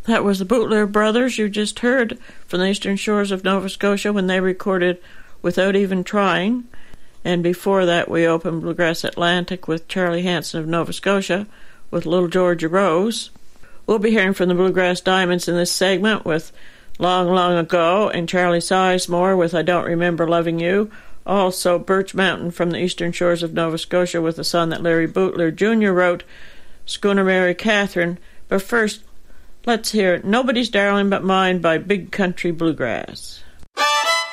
That was the Bootler Brothers you just heard from the eastern shores of Nova Scotia when they recorded Without Even Trying. And before that we opened Bluegrass Atlantic with Charlie Hanson of Nova Scotia with Little Georgia Rose. We'll be hearing from the Bluegrass Diamonds in this segment with Long, Long Ago, and Charlie Sizemore with I Don't Remember Loving You. Also Birch Mountain from the eastern shores of Nova Scotia with a song that Larry Bootler Jr. wrote, Schooner Mary Catherine. But first, let's hear Nobody's Darling But Mine by Big Country Bluegrass.